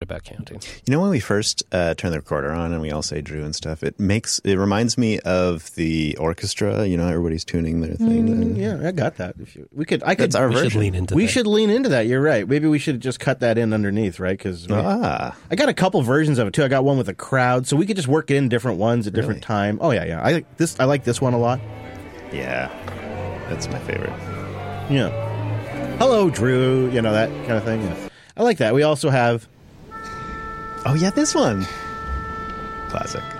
about counting. You know, when we first turn the recorder on and we all say Drew and stuff, it reminds me of the orchestra. You know, everybody's tuning their thing. Yeah, I got that. That's our version. Should lean into We that. should lean into that. You're right. Maybe we should just cut that in underneath, right? Because I got a couple versions of it too. I got one with a crowd, so we could just work in different ones at different time. Oh yeah. I like this one a lot. Yeah, that's my favorite. Yeah. Hello, Drew. You know, that kind of thing. Yeah. I like that. We also have. Oh yeah, this one. Classic.